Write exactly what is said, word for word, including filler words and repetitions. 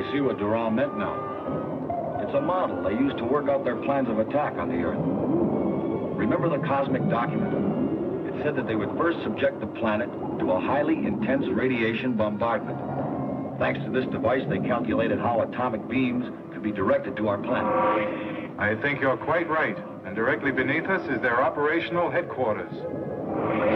see what Duran meant now. It's a model they used to work out their plans of attack on the Earth. Remember the cosmic document? It said that they would first subject the planet to a highly intense radiation bombardment. Thanks to this device, they calculated how atomic beams could be directed to our planet. I think you're quite right. And directly beneath us is their operational headquarters.